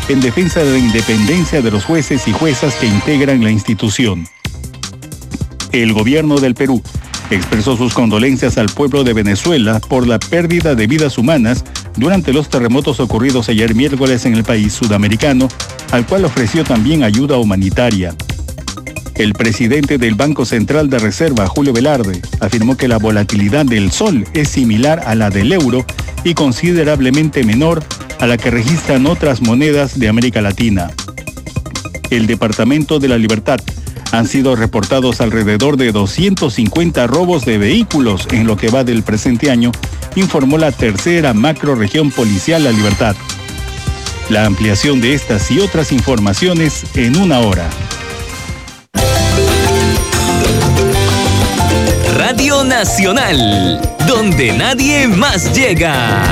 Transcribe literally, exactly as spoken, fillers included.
en defensa de la independencia de los jueces y juezas que integran la institución. El gobierno del Perú expresó sus condolencias al pueblo de Venezuela por la pérdida de vidas humanas durante los terremotos ocurridos ayer miércoles en el país sudamericano, al cual ofreció también ayuda humanitaria. El presidente del Banco Central de Reserva, Julio Velarde, afirmó que la volatilidad del sol es similar a la del euro y considerablemente menor a la que registran otras monedas de América Latina. El Departamento de la Libertad han sido reportados alrededor de doscientos cincuenta robos de vehículos en lo que va del presente año, informó la tercera macrorregión policial La Libertad. La ampliación de estas y otras informaciones en una hora. Radio Nacional, donde nadie más llega.